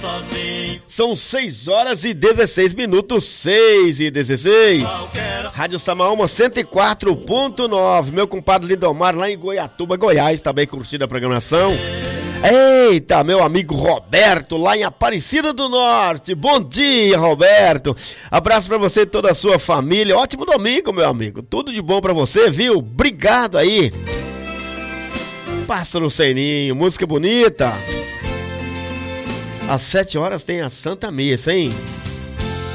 São 6 horas e 16 minutos, 6 e 16. Rádio Samaúma 104.9. Meu compadre Lindomar lá em Goiatuba, Goiás, também curtindo a programação. Eita, meu amigo Roberto, lá em Aparecida do Norte. Bom dia, Roberto. Abraço pra você e toda a sua família. Ótimo domingo, meu amigo. Tudo de bom pra você, viu? Obrigado aí. Pássaro sem ninho, música bonita. Às 7 horas tem a Santa Missa, hein?